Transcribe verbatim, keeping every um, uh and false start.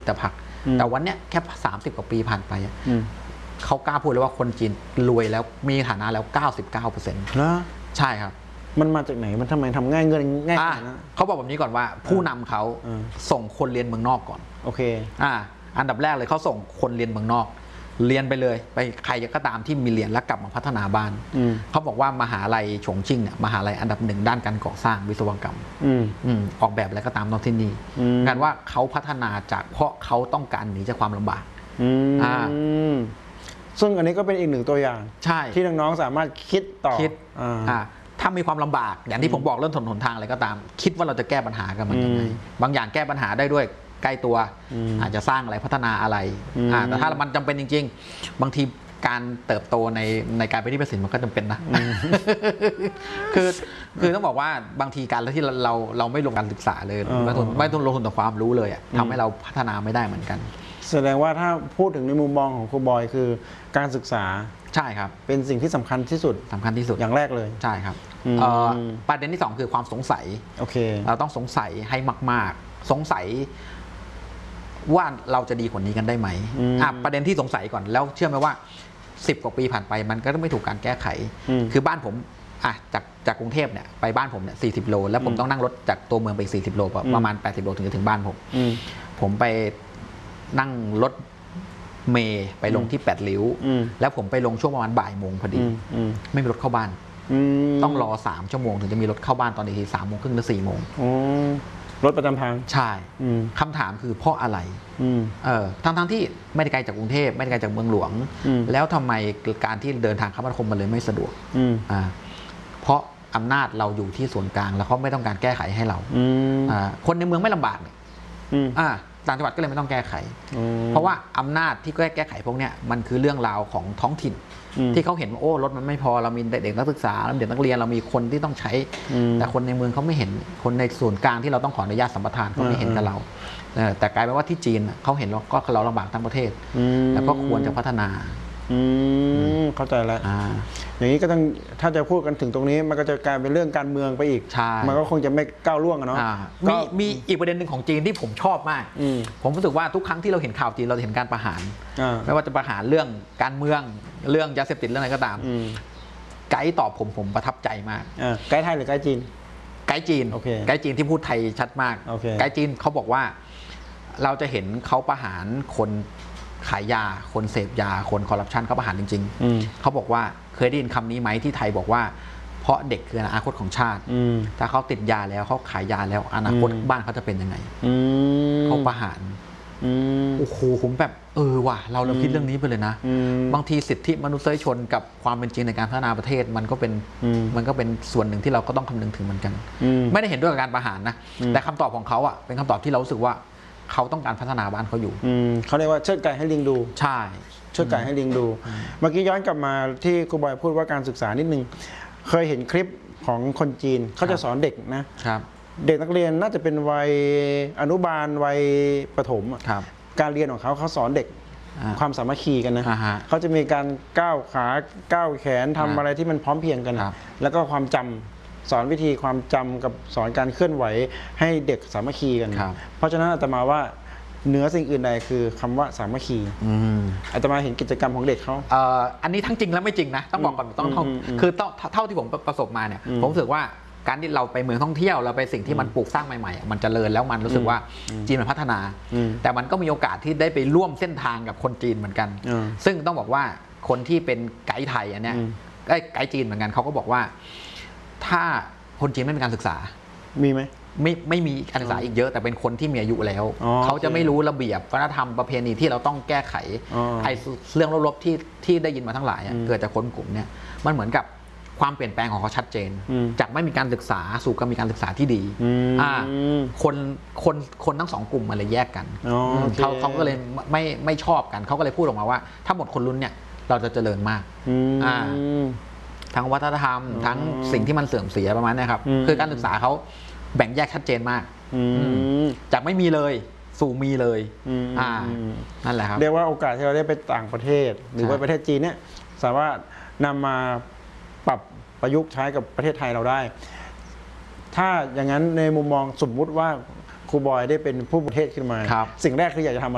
แต่ผักแต่วันเนี้ยแค่สามสิบกว่าปีผ่านไปเขากล้าพูดเลยว่าคนจีนรวยแล้วมีฐานะแล้ว เก้าสิบเก้าเปอร์เซ็นต์นะใช่ครับมันมาจากไหนมันทำไมทำง่ายเงินง่ายขนาดนั้นเขาบอกแบบนี้ก่อนว่าผู้นำเขาส่งคนเรียนเมืองนอกก่อนโอเคอ่าอันดับแรกเลยเขาส่งคนเรียนเมืองนอกเรียนไปเลยไปใครก็ตามที่มีเรียนแล้วกลับมาพัฒนาบ้านเขาบอกว่ามหาลัยฉงชิ่งเนี่ยมหาลัยอันดับหนึ่งด้านการก่อสร้างวิศวกรรมออกแบบอะไรก็ตามนอกที่นี่กันว่าเขาพัฒนาจากเพราะเขาต้องการหนีจากความลำบากอ่าซึ่งอันนี้ก็เป็นอีกหนึ่งตัวอย่างใช่ที่น้องๆสามารถคิดต่อคิดอ่าถ้ามีความลำบากอย่างที่ผมบอกเรื่องถนนหนทางอะไรก็ตามคิดว่าเราจะแก้ปัญหากันมันยังไงบางอย่างแก้ปัญหาได้ด้วยใกล้ตัวอาจจะสร้างอะไรพัฒนาอะไรแต่ถ้ามันจำเป็นจริงๆบางทีการเติบโตในในการเป็นที่ประสิทธิ์มันก็จำเป็นนะคือคือต้องบอกว่าบางทีการที่เราเราไม่ลงการศึกษาเลยไม่ต้องไม่ต้องลงทุนต่อความรู้เลยทำให้เราพัฒนาไม่ได้เหมือนกันแสดงว่าถ้าพูดถึงในมุมมองของครูบอยคือการศึกษาใช่ครับเป็นสิ่งที่สำคัญที่สุดสำคัญที่สุดอย่างแรกเลยใช่ครับประเด็นที่สองคือความสงสัยโอเคเราต้องสงสัยให้มากๆสงสัยว่าเราจะดีกว่านี้กันได้ไหมอ่ะประเด็นที่สงสัยก่อนแล้วเชื่อไหมว่าสิบกว่าปีผ่านไปมันก็ไม่ถูกการแก้ไขคือบ้านผมอ่ะจากจากกรุงเทพเนี่ยไปบ้านผมเนี่ยสี่สิบโลแล้วผมต้องนั่งรถจากตัวเมืองไปสี่สิบโลประมาณแปดสิบโลถึงจะถึงบ้านผมผมไปนั่งรถเมย์ไปลงที่แปดริ้วแล้วผมไปลงช่วงประมาณบ่ายโมงพอดีไม่มีรถเข้าบ้านต้องรอสามชั่วโมงถึงจะมีรถเข้าบ้านตอนทีสามโมงครึ่งหรือสี่โมงรถประจำทางใช่คำถามคือเพราะอะไรเออทั้งทั้งที่ไม่ได้ไกลจากกรุงเทพไม่ได้ไกลจากเมืองหลวงแล้วทำไมการที่เดินทางคมนาคมมันเลยไม่สะดวกอ่าเพราะอำนาจเราอยู่ที่ส่วนกลางแล้วเขาไม่ต้องการแก้ไขให้เราอ่าคนในเมืองไม่ลำบากเนี่ยอ่าต่างจังหวัดก็เลยไม่ต้องแก้ไขเพราะว่าอำนาจที่แก้ไขพวกเนี้ยมันคือเรื่องราวของท้องถิ่นที่เขาเห็นว่าโอ้รถมันไม่พอเรามีเด็กนักศึกษาเด็กนักเรียนเรามีคนที่ต้องใช้แต่คนในเมืองเขาไม่เห็นคนในส่วนกลางที่เราต้องขออนุญาตสัมปทานเขาไม่เห็นกับเราแต่กลายเป็นว่าที่จีนเขาเห็นว่าก็เราลำบากทั้งประเทศแล้วก็ควรจะพัฒนาเข้าใจแล้วอย่างนี้ก็ต้องถ้าจะพูดกันถึงตรงนี้มันก็จะกลายเป็นเรื่องการเมืองไปอีกมันก็คงจะไม่ก้าวล่วงกันเนาะมีมีอีกประเด็นหนึ่งของจีนที่ผมชอบมากผมรู้สึกว่าทุกครั้งที่เราเห็นข่าวจีนเราเห็นการประหารไม่ว่าจะประหารเรื่องการเมืองเรื่องยาเสพติดเรื่องอะไรก็ตามไกด์ตอบผมผมประทับใจมากไกด์ไทยหรือไกด์จีนไกด์จีนไกด์จีนที่พูดไทยชัดมากไกด์จีนเขาบอกว่าเราจะเห็นเขาประหารคนขายยาคนเสพยาคนคอร์รัปชันเขาประหารจริงๆเขาบอกว่าเคยได้ยินคำนี้ไหมที่ไทยบอกว่าเพราะเด็กคืออนาคตของชาติถ้าเขาติดยาแล้วเขาขายยาแล้วอนาคตบ้านเขาจะเป็นยังไงเขาประหารโอ้โหผมแบบเออว่ะเราเราคิดเรื่องนี้ไปเลยนะบางทีสิทธิมนุษยชนกับความเป็นจริงในการพัฒนาประเทศมันก็เป็นมันก็เป็นส่วนหนึ่งที่เราก็ต้องคำนึงถึงเหมือนกันไม่ได้เห็นด้วยกับการประหารนะแต่คำตอบของเขาอ่ะเป็นคำตอบที่เรารู้สึกว่าเขาต้องการพัฒนาบ้านเขาอยู่เขาเรียกว่าเชิดไก่ให้ลิงดูใช่เชิดไก่ให้ลิงดูเมื่อกี้ย้อนกลับมาที่ครูบอยพูดว่าการศึกษานิดนึงเคยเห็นคลิปของคนจีนเขาจะสอนเด็กนะครับเด็กนักเรียนน่าจะเป็นวัยอนุบาลวัยประถมการเรียนของเขาเขาสอนเด็กความสามัคคีกันนะเขาจะมีการก้าวขาก้าวแขนทำอะไรที่มันพร้อมเพียงกันแล้วก็ความจำสอนวิธีความจำกับสอนการเคลื่อนไหวให้เด็กสามัคคีกันเพราะฉะนั้นอาตมาว่าเหนือสิ่งอื่นใดคือคำว่าสามัคคีอาตมาเห็นกิจกรรมของเด็กเขาอันนี้ทั้งจริงและไม่จริงนะต้องบอกก่อนต้องคือเท่าที่ผมประสบมาเนี่ยผมรู้สึกว่าการที่เราไปเมืองท่องเที่ยวเราไปสิ่งที่มันปลูกสร้างใหม่ๆมันเจริญแล้วมันรู้สึกว่าจีนมันพัฒนาแต่มันก็มีโอกาสที่ได้ไปร่วมเส้นทางกับคนจีนเหมือนกันซึ่งต้องบอกว่าคนที่เป็นไกด์ไทยอันเนี้ยไกด์จีนเหมือนกันเขาก็บอกว่าถ้าคนจีนไม่มีการศึกษามีไหมไม่ไม่มีการศึกษาอีกเยอะแต่เป็นคนที่มีอายุแล้วเขาจะไม่รู้ระเบียบวัฒนธรรมประเพณีที่เราต้องแก้ไขไอ้เรื่องลบๆที่ที่ได้ยินมาทั้งหลายเกิดจากคนกลุ่มเนี้ยมันเหมือนกับความเปลี่ยนแปลงของเขาชัดเจนจากไม่มีการศึกษาสู่การมีการศึกษาที่ดีคนคนคนทั้งสองกลุ่มมันเลยแยกกันเขาเขาก็เลยไม่ไม่ชอบกันเขาก็เลยพูดออกมาว่าถ้าหมดคนรุ่นเนี่ยเราจะเจริญมากทั้งวัฒนธรรมทั้งสิ่งที่มันเสื่อมเสียประมาณนี้ครับคือการศึกษาเขาแบ่งแยกชัดเจนมากจากไม่มีเลยสู่มีเลยนั่นแหละครับเรียกว่าโอกาสที่เราได้ไปต่างประเทศหรือว่าประเทศจีนเนี่ยสามารถนำมาปรับประยุกต์ใช้กับประเทศไทยเราได้ถ้าอย่างนั้นในมุมมองสมมุติว่าครูบอยได้เป็นผู้ประเทศขึ้นมาสิ่งแรกคืออยากจะทำอะไร